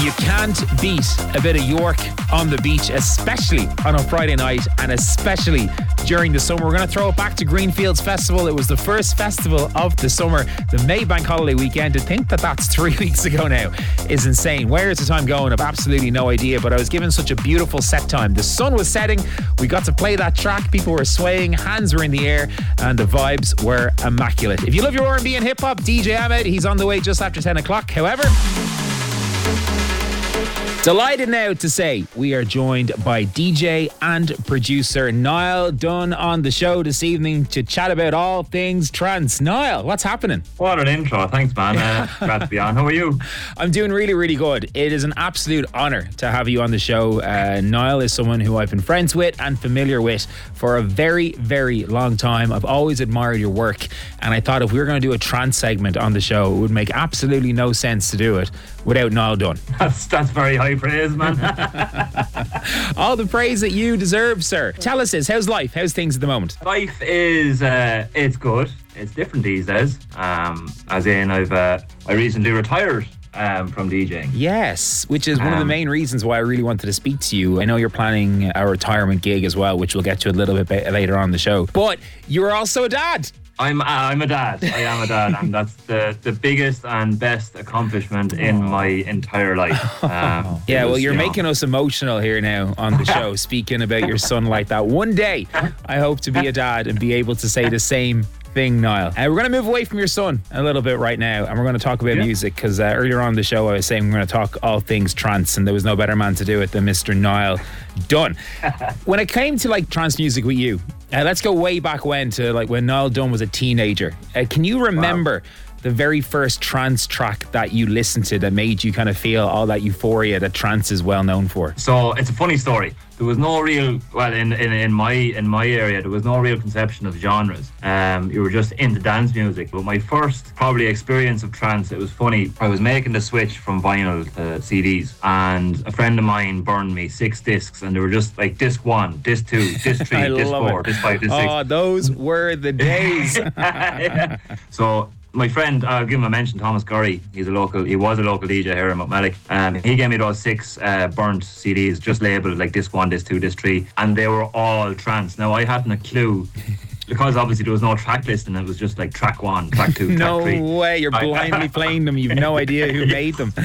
You can't beat a bit of York on the beach, especially on a Friday night and especially during the summer. We're going to throw it back to Greenfields Festival. It was the first festival of the summer, the May Bank Holiday weekend. To think that that's 3 weeks ago now is insane. Where is the time going? I've absolutely no idea, but I was given such a beautiful set time. The sun was setting. We got to play that track. People were swaying, hands were in the air, and the vibes were immaculate. If you love your R&B and hip-hop, DJ Ahmed, he's on the way just after 10 o'clock. However, delighted now to say we are joined by DJ and producer Niall Dunn on the show this evening to chat about all things trance. Niall, what's happening? What an intro. Thanks, man. Glad to be on. How are you? I'm doing really, really good. It is an absolute honour to have you on the show. Niall is someone who I've been friends with and familiar with for a very, very long time. I've always admired your work, and I thought if we were going to do a trance segment on the show, it would make absolutely no sense to do it without Niall Dunn. That's very high praise, man. All the praise that you deserve, sir. Tell us this, how's life? How's things at the moment? Life is, it's good. It's different these days. As in, I recently retired from DJing. Yes, which is one of the main reasons why I really wanted to speak to you. I know you're planning a retirement gig as well, which we'll get to a little bit later on the show. But you're also a dad. I'm a dad. I am a dad, and that's the biggest and best accomplishment in my entire life. Yeah, well, you're making us emotional here now on the show, speaking about your son like that. One day, I hope to be a dad and be able to say the same thing, Niall. We're going to move away from your son a little bit right now, and we're going to talk about music, because earlier on the show I was saying we're going to talk all things trance, and there was no better man to do it than Mr. Niall Dunn. When it came to like trance music with you, let's go way back when to like when Niall Dunn was a teenager. Can you remember the very first trance track that you listened to that made you kind of feel all that euphoria that trance is well known for? So it's a funny story. There was no real, well, in my area, there was no real conception of genres. You were just into dance music. But my first probably experience of trance, it was funny. I was making the switch from vinyl to CDs, and a friend of mine burned me 6 discs, and they were just like disc 1, disc 2, disc 3, disc 4, disc 5, disc 6. Oh, those were the days. Yeah. So my friend, I'll give him a mention, Thomas Gurry, he was a local DJ here in Muckmellick. He gave me those 6 burnt CDs, just labelled like disc 1, disc 2, disc 3, and they were all trance. Now I hadn't a clue, because obviously there was no track listing. It was just like track 1, track 2, track 3. No way, you're blindly playing them. You've no idea who made them.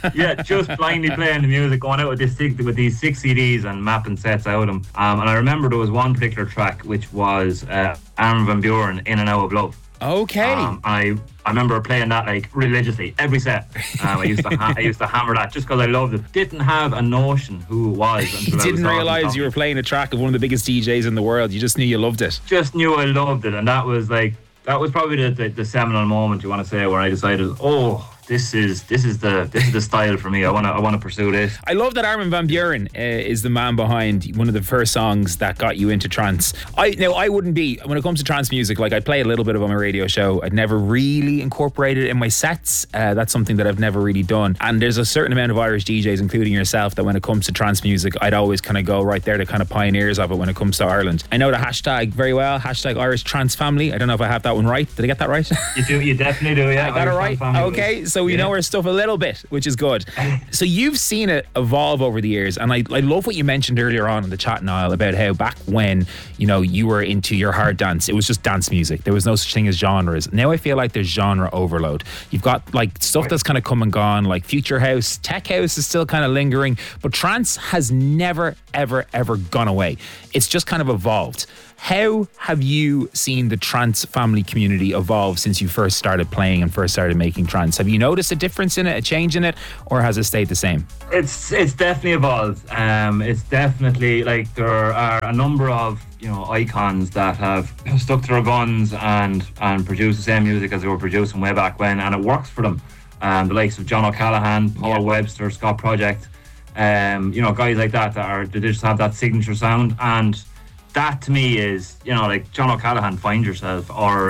just blindly playing the music, going out with these 6 CDs and mapping sets out of them. And I remember there was one particular track which was Armin van Buuren, In and Out of Love. Okay. I remember playing that like religiously every set. I used to hammer that just because I loved it. Didn't have a notion who it was. You didn't realise you were playing a track of one of the biggest DJs in the world. You just knew you loved it. Just knew I loved it, and that was probably the seminal moment, you want to say, where I decided, this is the style for me. I want to pursue this. I love that Armin van Buuren is the man behind one of the first songs that got you into trance. I wouldn't be, when it comes to trance music, like I play a little bit of it on my radio show. I'd never really incorporated it in my sets. That's something that I've never really done. And there's a certain amount of Irish DJs, including yourself, that when it comes to trance music, I'd always kind of go right there to kind of pioneers of it when it comes to Ireland. I know the hashtag very well, hashtag Irish Trance Family. I don't know if I have that one right. Did I get that right? You definitely do, yeah. I got it right. Okay, so we know our stuff a little bit, which is good. So you've seen it evolve over the years, and I love what you mentioned earlier on in the chat, Niall, about how back when you were into your hard dance, it was just dance music. There was no such thing as genres. Now I feel like there's genre overload. You've got like stuff that's kind of come and gone, like future house, tech house is still kind of lingering, but trance has never ever gone away. It's just kind of evolved. How have you seen the trance family community evolve since you first started playing and first started making trance? Have you noticed a difference in it, a change in it, or has it stayed the same? It's definitely evolved. It's definitely like there are a number of icons that have stuck to their guns and produced the same music as they were producing way back when, and it works for them. The likes of John O'Callaghan, Paul Webster, Scott Project, guys like that they just have that signature sound. And that to me is, like John O'Callaghan, Find Yourself, or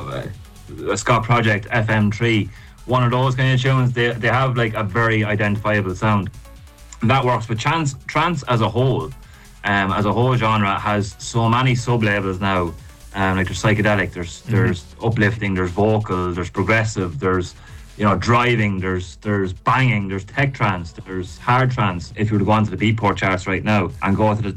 Scott Project, FM3, one of those kind of tunes. They have like a very identifiable sound, and that works. But trance as a whole genre has so many sub labels now. Like there's psychedelic, there's uplifting, there's vocal, there's progressive, there's driving, there's banging, there's tech trance, there's hard trance. If you were to go onto the Beatport charts right now and go to the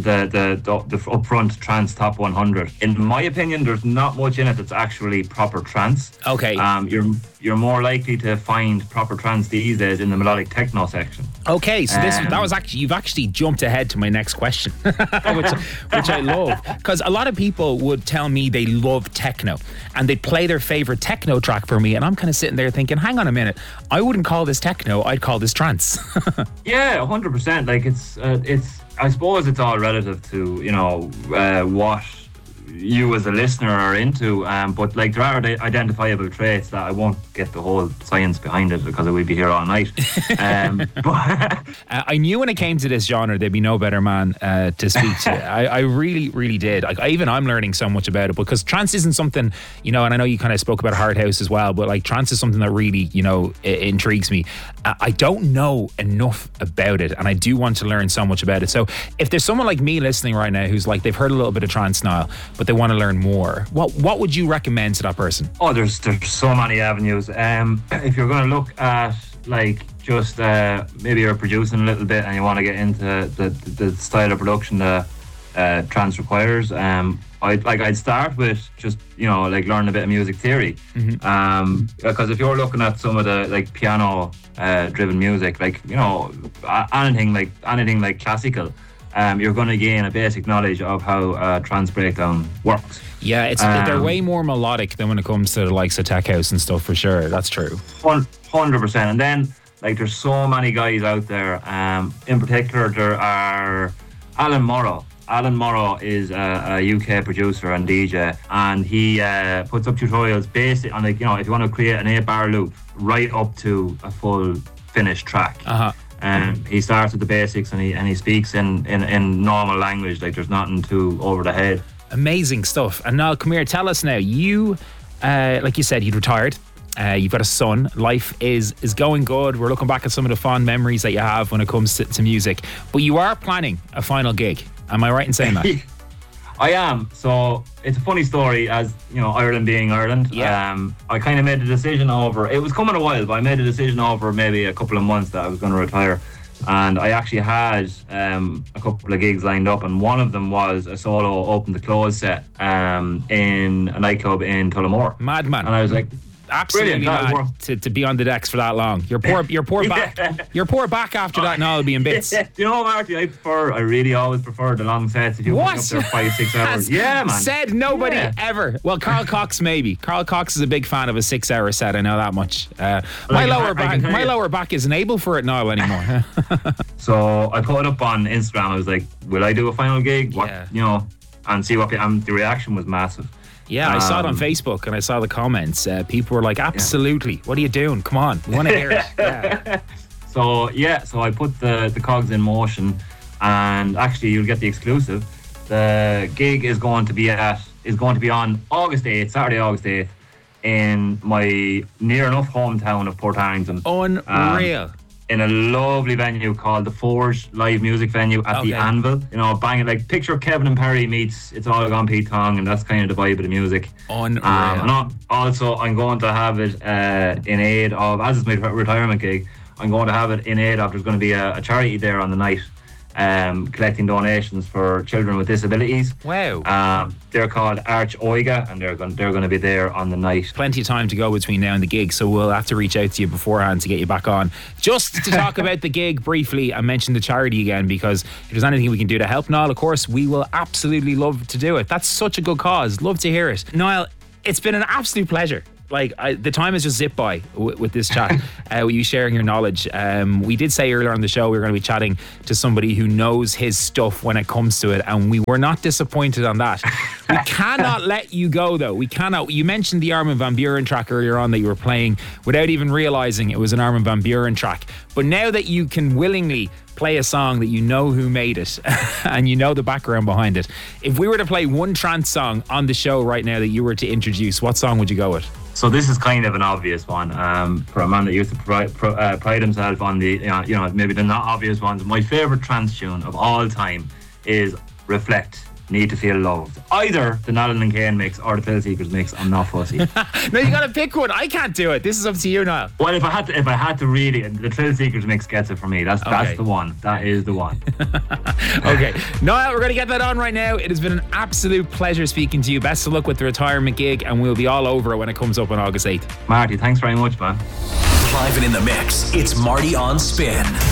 upfront trance top 100, in my opinion, there's not much in it that's actually proper trance. Okay. You're more likely to find proper trance these days in the melodic techno section. Okay, so that was actually, you've actually jumped ahead to my next question, which I love, because a lot of people would tell me they love techno and they'd play their favorite techno track for me, and I'm kind of sitting there thinking, hang on a minute, I wouldn't call this techno, I'd call this trance. Yeah, 100%. Like it's I suppose it's all relative to what you as a listener are into, but like there are identifiable traits that I won't get the whole science behind it because we'd be here all night. But I knew when it came to this genre there'd be no better man to speak to. I really did. Like I'm learning so much about it, because trance isn't something, and I know you kind of spoke about hard house as well, but like trance is something that really it intrigues me. I don't know enough about it, and I do want to learn so much about it. So if there's someone like me listening right now who's like, they've heard a little bit of trance now, but they want to learn more, what would you recommend to that person? Oh, there's so many avenues. If you're going to look at like just maybe you're producing a little bit and you want to get into the style of production that trance requires, I'd start with just like learn a bit of music theory. Because if you're looking at some of the like piano driven music, like anything like classical, you're going to gain a basic knowledge of how trance breakdown works. Yeah, they're way more melodic than when it comes to the likes of tech house and stuff, for sure. That's true. 100%. And then like there's so many guys out there. In particular, there are Alan Morrow. Alan Morrow is a UK producer and DJ, and he puts up tutorials based on if you want to create an 8-bar loop right up to a full finished track. He starts with the basics, and he speaks in normal language, like there's nothing too over the head. Amazing stuff. And now, come here, tell us now. You, like you said, you'd retired. You've got a son. Life is going good. We're looking back at some of the fond memories that you have when it comes to music. But you are planning a final gig. Am I right in saying that? I am. So it's a funny story, as Ireland being Ireland. Yeah. I kind of made a decision over. It was coming a while, but I made a decision over maybe a couple of months that I was going to retire. And I actually had a couple of gigs lined up, and one of them was a solo open to close set in a nightclub in Tullamore. Madman. And I was like, absolutely mad to be on the decks for that long. Your poor back. Your poor back after that now will be in bits. You know, Marty, I really always prefer the long sets. If you what? Up there 5-6 hours. Yeah, man. Said nobody ever. Well, Carl Cox maybe. Carl Cox is a big fan of a 6-hour set. I know that much. My lower back isn't able for it now anymore. So I put it up on Instagram. I was like, will I do a final gig? And see what the reaction was massive. Yeah, I saw it on Facebook and I saw the comments. People were like, absolutely, what are you doing? Come on, we want to hear it. Yeah. So I put the cogs in motion, and actually you'll get the exclusive. The gig is going to be on August 8th, Saturday, August 8th, in my near enough hometown of Portarlington. Unreal. In a lovely venue called the Forge Live Music Venue at the Anvil. Banging, like picture Kevin and Perry meets It's All Gone Pete Tong, and that's kind of the vibe of the music. Unreal. And also I'm going to have it in aid of, as it's my retirement gig, I'm going to have it in aid of, there's going to be a charity there on the night, collecting donations for children with disabilities. Wow. They're called Arch Oiga, and they're going to be there on the night. Plenty of time to go between now and the gig, so we'll have to reach out to you beforehand to get you back on, just to talk about the gig briefly and mention the charity again, because if there's anything we can do to help Niall, of course we will absolutely love to do it. That's such a good cause. Love to hear it. Niall, it's been an absolute pleasure. Like, the time has just zipped by with this chat, with you sharing your knowledge. We did say earlier on the show we were going to be chatting to somebody who knows his stuff when it comes to it, and we were not disappointed on that. We cannot let you go, though. We cannot. You mentioned the Armin van Buuren track earlier on that you were playing without even realising it was an Armin van Buuren track. But now that you can willingly play a song that you know who made it and you know the background behind it, if we were to play one trance song on the show right now that you were to introduce, what song would you go with? So this is kind of an obvious one for a man that used to pride himself on the maybe the not obvious ones. My favourite trance tune of all time is Reflect need to feel loved. Either the Nolan and Kane mix or the Thrill Seekers mix. I'm not fussy. No, you got to pick one. I can't do it. This is up to you, Niall. Well, if I had to really, the Thrill Seekers mix gets it for me. That's the one. That is the one. Okay, Niall, we're going to get that on right now. It has been an absolute pleasure speaking to you. Best of luck with the retirement gig, and we'll be all over it when it comes up on August 8th. Marty, thanks very much, man. Live and in the mix, it's Marty on Spin.